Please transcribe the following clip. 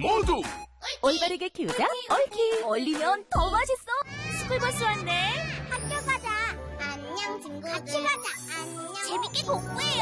모두 올바르게 키우자 옳키. 얼리면 더 맛있어. 스쿨버스 왔네. 학교 가자. 안녕 친구들. 같이 가자. 안녕. 재밌게 공부해.